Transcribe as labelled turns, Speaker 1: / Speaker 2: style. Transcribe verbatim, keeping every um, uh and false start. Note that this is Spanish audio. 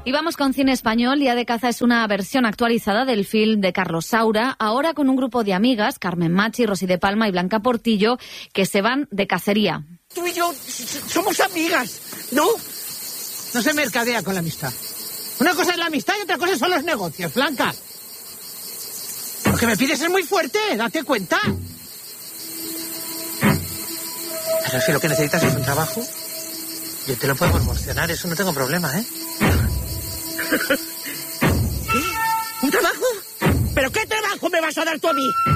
Speaker 1: Y vamos con cine español. Día de caza es una versión actualizada del film de Carlos Saura, ahora con un grupo de amigas, Carmen Machi, Rosy de Palma y Blanca Portillo, que se van de cacería.
Speaker 2: Tú y yo somos amigas, ¿no?
Speaker 3: No se mercadea con la amistad. Una cosa es la amistad y otra cosa son los negocios, Blanca. Lo que me pides es muy fuerte, date cuenta. Pero si lo que necesitas es un trabajo, yo te lo puedo proporcionar, eso no tengo problema, ¿eh?
Speaker 2: ¿Un trabajo? ¿Pero qué trabajo me vas a dar tú a mí?